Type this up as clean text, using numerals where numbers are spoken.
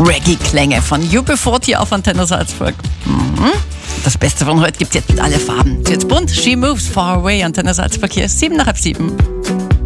Reggae-Klänge von UB40 auf Antenne Salzburg. Das Beste von heute gibt es jetzt mit alle Farben. Jetzt bunt, She Moves Far Away, Antenne Salzburg hier, 7:07.